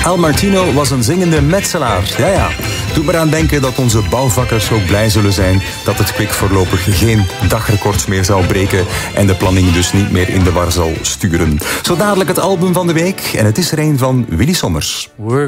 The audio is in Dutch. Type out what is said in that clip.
Al Martino was een zingende metselaar. Ja. Doe maar aan denken dat onze bouwvakkers ook blij zullen zijn dat het Kwik voorlopig geen dagrecords meer zal breken en de planning dus niet meer in de war zal sturen. Zo dadelijk het album van de week en het is er een van Willy Sommers.